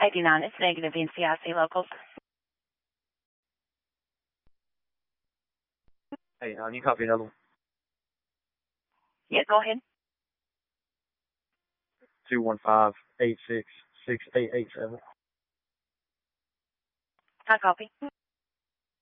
89, it's negative NCIC locals. Hey, you copy another one? Yeah, go ahead. 215-866-8887. I copy.